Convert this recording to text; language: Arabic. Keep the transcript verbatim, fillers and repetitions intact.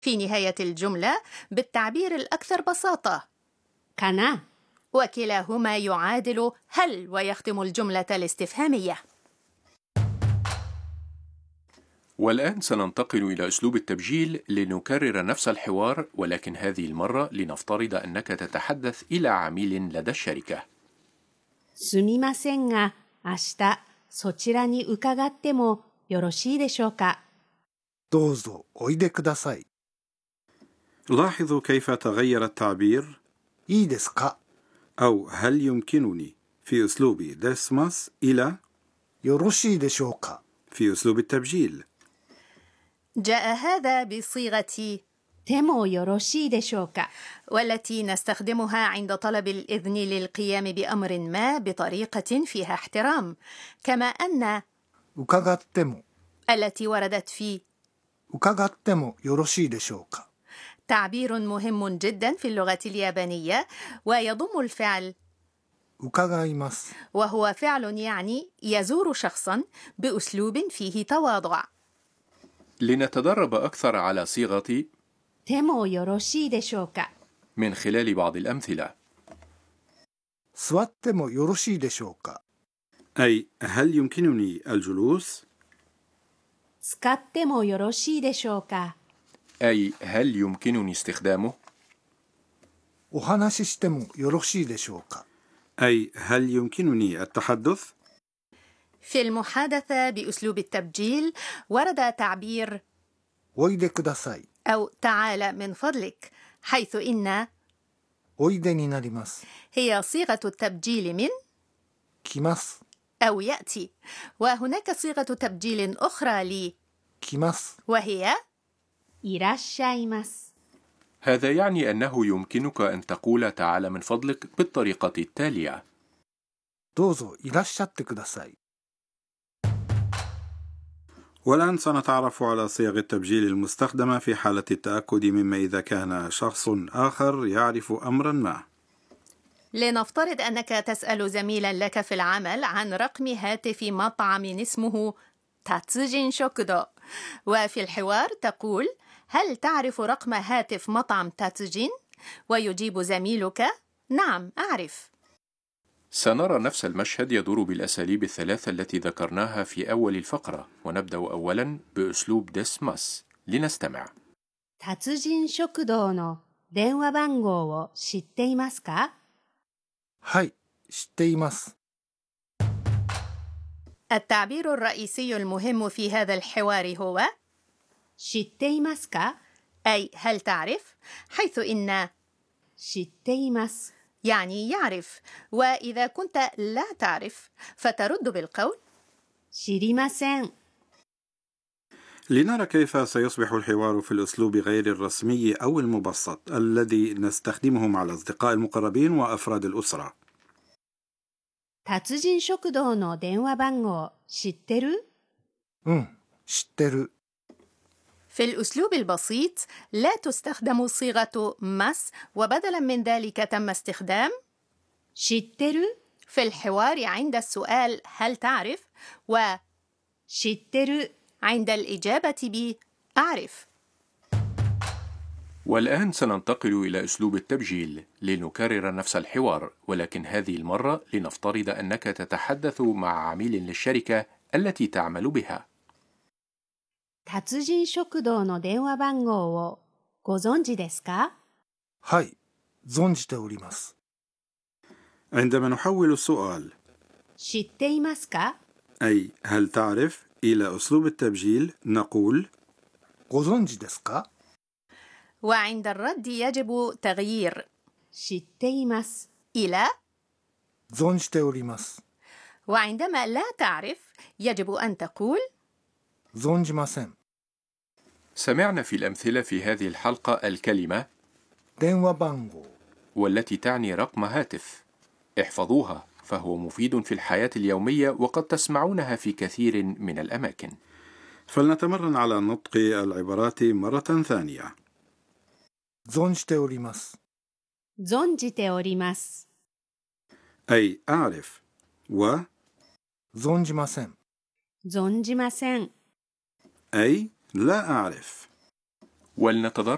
في نهاية الجملة بالتعبير الأكثر بساطة かな وكلاهما يعادل هل ويختم الجملة الاستفهامية. والآن سننتقل إلى أسلوب التبجيل لنكرر نفس الحوار، ولكن هذه المرة لنفترض أنك تتحدث إلى عميل لدى الشركة. すみませんが、明日そちらに伺ってもよろしいでしょうか。 どうぞおいでください。 لاحظوا كيف تغير التعبير いいですか أو هل يمكنني في أسلوب ديسماس إلى よろしいでしょうか في أسلوب التبجيل. جاء هذا بصيغة でもよろしいでしょうか والتي نستخدمها عند طلب الإذن للقيام بأمر ما بطريقة فيها احترام، كما أن 伺っても التي وردت في 伺ってもよろしいでしょうか تعبير مهم جدا في اللغة اليابانية، ويضم الفعل 伺います وهو فعل يعني يزور شخصا بأسلوب فيه تواضع. لنتدرب أكثر على صيغة でもよろしいでしょうか من خلال بعض الأمثلة. 座ってもよろしいでしょうか أي هل يمكنني الجلوس؟ 使ってもよろしいでしょうか أي هل يمكنني استخدامه؟ お話ししてもよろしいでしょうか أي هل يمكنني التحدث؟ في المحادثة بأسلوب التبجيل ورد تعبير おいでください أو تعال من فضلك، حيث إن おいでになります هي صيغة التبجيل من 来ます أو يأتي، وهناك صيغة تبجيل أخرى ل 来ます وهي いらっしゃいます هذا يعني أنه يمكنك أن تقول تعال من فضلك بالطريقة التالية: どうぞいらっしゃってください والآن سنتعرف على صيغ التبجيل المستخدمة في حالة التأكد مما إذا كان شخص آخر يعرف أمرا ما. لنفترض أنك تسأل زميلا لك في العمل عن رقم هاتف مطعم اسمه تاتسوجين شوكودو، وفي الحوار تقول: هل تعرف رقم هاتف مطعم تاتسوجين؟ ويجيب زميلك: نعم أعرف. سنرى نفس المشهد يدور بالأساليب الثلاثة التي ذكرناها في أول الفقرة، ونبدأ أولا بأسلوب ديسماس. لنستمع. 達人食堂の電話番号を知っていますかはい知っています التعبير الرئيسي المهم في هذا الحوار هو 知っていますか أي هل تعرف، حيث إن 知っています يعني يعرف، وإذا كنت لا تعرف فترد بالقول 知りません لنرى كيف سيصبح الحوار في الأسلوب غير الرسمي أو المبسط الذي نستخدمه مع الأصدقاء المقربين وأفراد الأسرة. 達人食堂の電話番号知ってるうん知ってる في الأسلوب البسيط لا تستخدم صيغة مس، وبدلا من ذلك تم استخدام 知ってる في الحوار عند السؤال هل تعرف، و 知ってる عند الإجابة ب أعرف. والآن سننتقل إلى أسلوب التبجيل لنكرر نفس الحوار، ولكن هذه المرة لنفترض أنك تتحدث مع عميل للشركة التي تعمل بها. 達人食堂の電話番号をご存知ですかはい存じております عندما نحول السؤال 知っていますか أي هل تعرف إلى أسلوب التبجيل نقول ご存知ですか وعند الرد يجب تغيير 知っています إلى 存じております وعندما لا تعرف يجب أن تقول 存じません سمعنا في الأمثلة في هذه الحلقة الكلمة 電話番号 والتي تعني رقم هاتف. احفظوها، فهو مفيد في الحياة اليومية وقد تسمعونها في كثير من الأماكن. فلنتمرن على نطق العبارات مرة ثانية. 存じております存じております أي أعرف، و 存じません存じません أي لا أعرف. ولنتدرب